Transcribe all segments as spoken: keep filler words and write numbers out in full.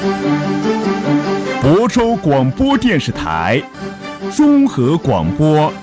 亳州广播电视台综合广播。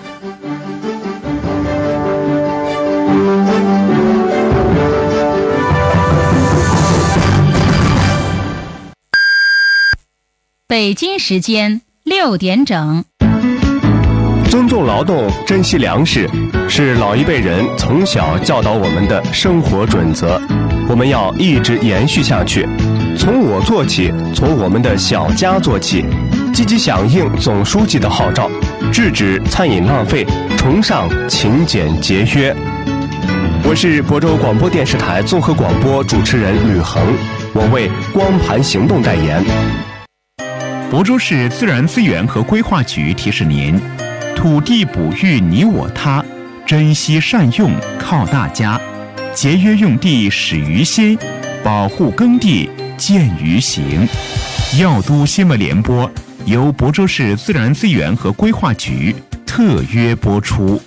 北京时间六点整。 尊重劳动，珍惜粮食，是老一辈人从小教导我们的生活准则，我们要一直延续下去。从我做起，从我们的小家做起，积极响应总书记的号召，制止餐饮浪费，崇尚勤俭节约。我是亳州广播电视台综合广播主持人吕恒，我为光盘行动代言。 亳州市自然资源和规划局提示您：土地哺育你我他，珍惜善用靠大家，节约用地始于心，保护耕地见于行。药都新闻联播由亳州市自然资源和规划局特约播出。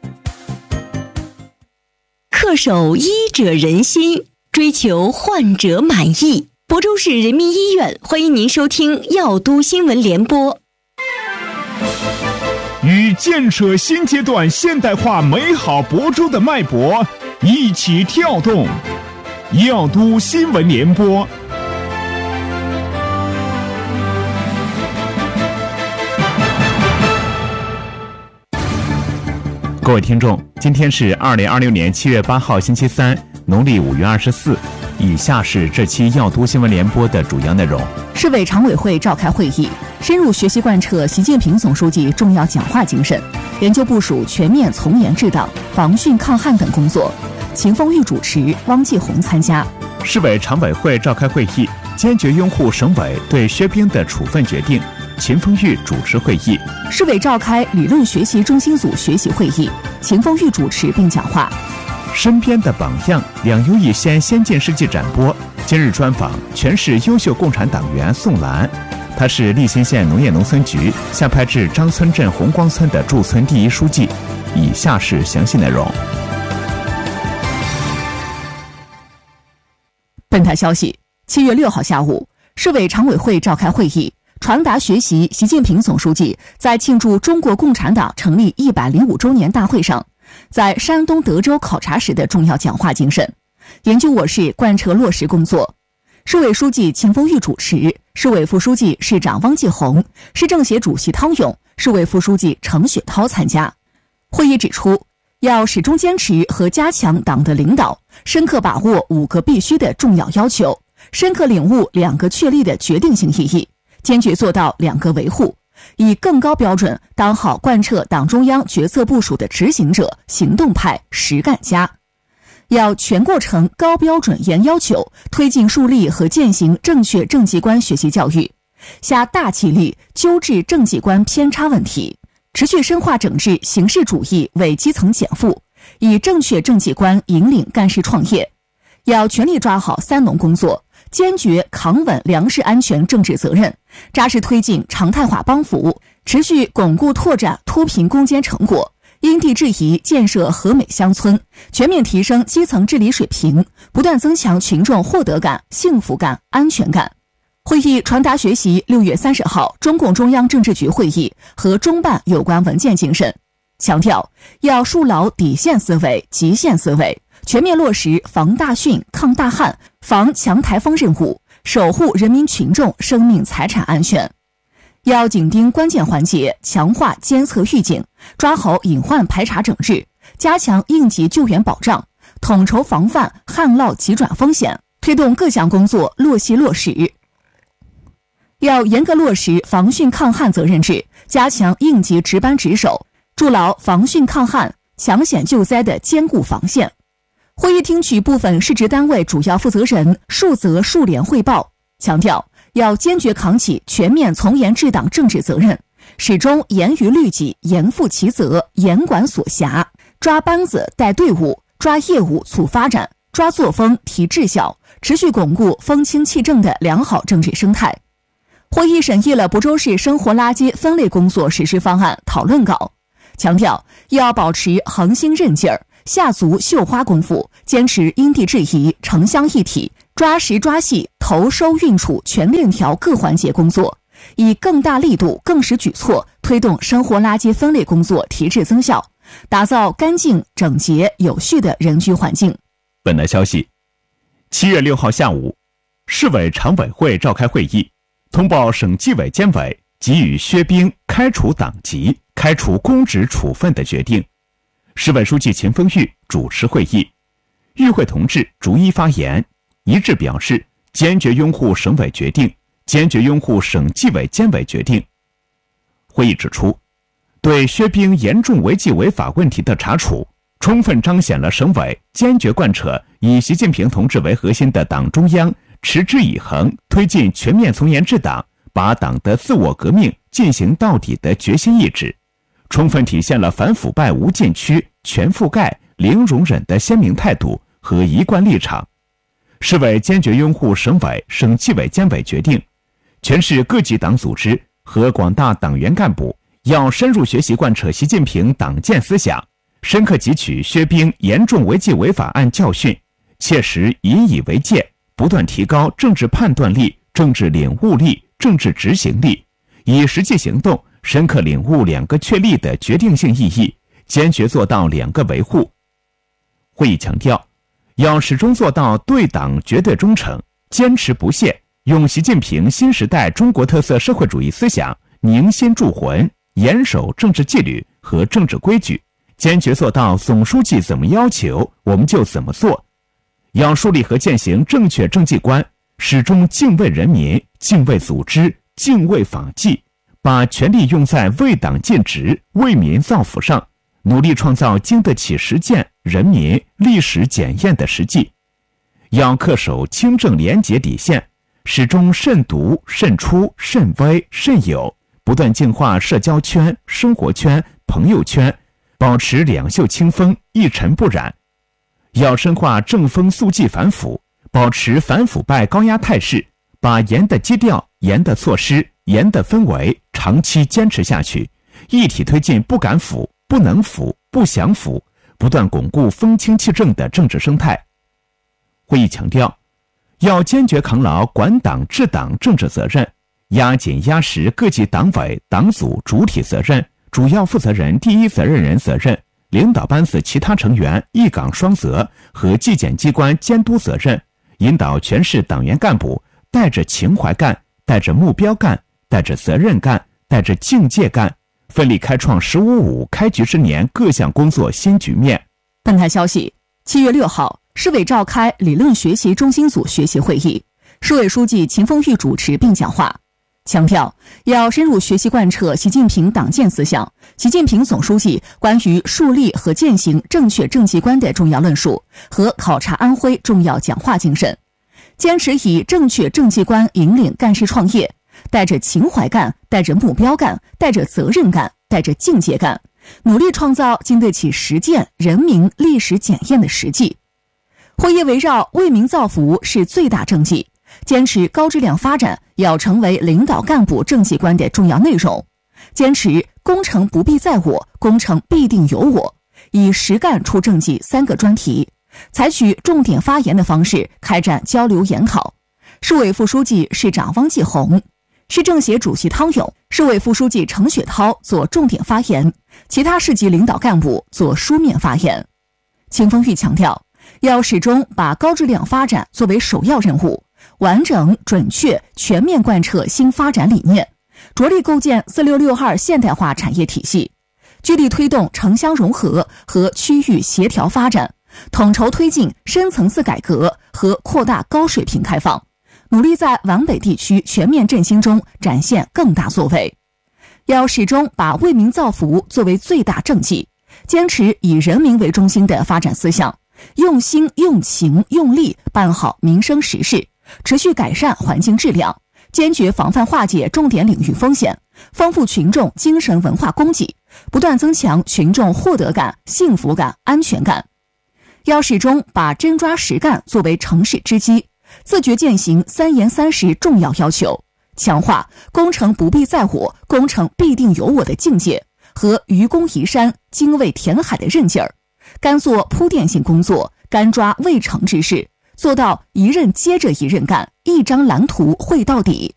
恪守医者仁心，追求患者满意。亳州市人民医院欢迎您收听药都新闻联播。 与建设新阶段现代化美好亳州的脉搏一起跳动，药都新闻联播。各位听众，今天是二零二六年七月八号星期三，农历五月二十四。以下是这期药都新闻联播的主要内容。 市委常委会召开会议，深入学习贯彻习近平总书记重要讲话精神，研究部署全面从严治党、防汛抗旱等工作。秦凤玉主持，汪继红参加。 市委常委会召开会议，坚决拥护省委对薛兵的处分决定。秦凤玉主持会议。 市委召开理论学习中心组学习会议，秦凤玉主持并讲话。 身边的榜样，两优一先先进事迹展播。今日专访全市优秀共产党员宋兰，他是利辛县农业农村局下派至张村镇红光村的驻村第一书记。以下是详细内容。 本台消息，七月六号下午，市委常委会召开会议，传达学习习近平总书记在庆祝中国共产党成立一百零五周年大会上在山东德州考察时的重要讲话精神，研究我市贯彻落实工作。市委书记秦凤玉主持，市委副书记、市长汪继红，市政协主席汤勇，市委副书记程雪涛参加。会议指出，要始终坚持和加强党的领导，深刻把握五个必须的重要要求，深刻领悟两个确立的决定性意义，坚决做到两个维护，以更高标准当好贯彻党中央决策部署的执行者、行动派、实干家。要全过程高标准严要求，推进树立和践行正确政绩观学习教育，下大气力纠治政绩观偏差问题，持续深化整治形式主义为基层减负，以正确政绩观引领干事创业。要全力抓好三农工作，坚决扛稳粮食安全政治责任，扎实推进常态化帮扶，持续巩固拓展脱贫攻坚成果，因地制宜建设和美乡村，全面提升基层治理水平，不断增强群众获得感、幸福感、安全感。会议传达学习六月三十号中共中央政治局会议和中办有关文件精神，强调要树牢底线思维、极限思维，全面落实防大汛、抗大旱、防强台风任务，守护人民群众生命财产安全。要紧盯关键环节，强化监测预警，抓好隐患排查整治，加强应急救援保障，统筹防范旱涝急转风险，推动各项工作落细落实。要严格落实防汛抗旱责任制，加强应急值班值守，筑牢防汛抗旱、抢险救灾的坚固防线。会议听取部分市直单位主要负责人述责述联汇报，强调要坚决扛起全面从严治党政治责任，始终严于律己、严负其责、严管所辖，抓班子带队伍，抓业务促发展，抓作风提质效，持续巩固风清气正的良好政治生态。会议审议了亳州市生活垃圾分类工作实施方案讨论稿，强调要保持恒心韧劲儿，下足绣花功夫，坚持因地制宜、城乡一体， 抓实抓细投收运储全链条各环节工作，以更大力度、更实举措推动生活垃圾分类工作提质增效，打造干净、整洁、有序的人居环境。 本台消息，七月六号下午，市委常委会召开会议，通报省纪委监委给予薛冰开除党籍、开除公职处分的决定。市委书记秦风玉主持会议，与会同志逐一发言，一致表示坚决拥护省委决定，坚决拥护省纪委监委决定。会议指出，对薛冰严重违纪违法问题的查处，充分彰显了省委坚决贯彻以习近平同志为核心的党中央持之以恒推进全面从严治党，把党的自我革命进行到底的决心意志，充分体现了反腐败无禁区、全覆盖、零容忍的鲜明态度和一贯立场。市委坚决拥护省委、省纪委监委决定，全市各级党组织和广大党员干部要深入学习贯彻习近平党建思想，深刻汲取薛冰严重违纪违法案教训，切实引以为戒，不断提高政治判断力、政治领悟力、政治执行力，以实际行动深刻领悟两个确立的决定性意义，坚决做到两个维护。会议强调，要始终做到对党绝对忠诚，坚持不懈，用习近平新时代中国特色社会主义思想凝心铸魂，严守政治纪律和政治规矩，坚决做到总书记怎么要求我们就怎么做。要树立和践行正确政绩观，始终敬畏人民、敬畏组织、敬畏法纪，把权力用在为党尽职、为民造福上，努力创造经得起实践、人民、历史检验的实际。要恪守清正廉洁底线，始终慎独、慎出、慎微、慎友，不断净化社交圈、生活圈、朋友圈，保持两袖清风、一尘不染。要深化正风肃纪反腐，保持反腐败高压态势，把严的基调、严的措施、严的氛围长期坚持下去，一体推进不敢腐、不能腐、不想腐，不断巩固风清气正的政治生态。会议强调，要坚决扛牢管党治党政治责任，压紧压实各级党委党组主体责任、主要负责人第一责任人责任、领导班子其他成员一岗双责和纪检机关监督责任，引导全市党员干部带着情怀干、带着目标干、带着责任干、带着境界干，奋力开创十五五开局之年各项工作新局面。 本台消息，七月六号，市委召开理论学习中心组学习会议，市委书记秦风玉主持并讲话，强调要深入学习贯彻习近平党建思想、习近平总书记关于树立和践行正确政绩观的重要论述和考察安徽重要讲话精神，坚持以正确政绩观引领干事创业，带着情怀干、带着目标干、带着责任干、带着境界干，努力创造经得起实践、人民、历史检验的实际。会议围绕为民造福是最大政绩，坚持高质量发展要成为领导干部政绩观的重要内容，坚持工程不必在我，工程必定有我，以实干出政绩三个专题，采取重点发言的方式开展交流研讨。市委副书记、市长汪继红、市政协主席汤勇、市委副书记程雪涛做重点发言，其他市级领导干部做书面发言。秦风玉强调，要始终把高质量发展作为首要任务，完整、准确、全面贯彻新发展理念，着力构建四六六二现代化产业体系，聚力推动城乡融合和区域协调发展，统筹推进深层次改革和扩大高水平开放，努力在皖北地区全面振兴中展现更大作为。要始终把为民造福作为最大政绩，坚持以人民为中心的发展思想，用心、用情、用力办好民生实事，持续改善环境质量，坚决防范化解重点领域风险，丰富群众精神文化供给，不断增强群众获得感、幸福感、安全感。要始终把真抓实干作为成事之基，自觉践行三严三实重要要求，强化工程不必在我，工程必定有我的境界和愚公移山、精卫填海的韧劲儿，干做铺垫性工作，干抓未成之事， 做到一任接着一任干，一张蓝图绘到底。